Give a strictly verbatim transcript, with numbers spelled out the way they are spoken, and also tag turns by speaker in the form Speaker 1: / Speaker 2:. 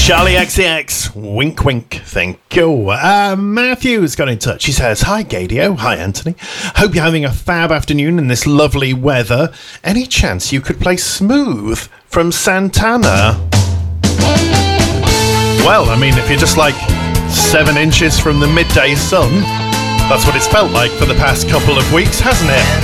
Speaker 1: Charlie X C X, wink wink, thank you. Uh, Matthew's got in touch. He says, hi Gadio, hi Anthony. Hope you're having a fab afternoon in this lovely weather. Any chance you could play Smooth from Santana? Well, I mean, if you're just like seven inches from the midday sun, that's what it's felt like for the past couple of weeks, hasn't it?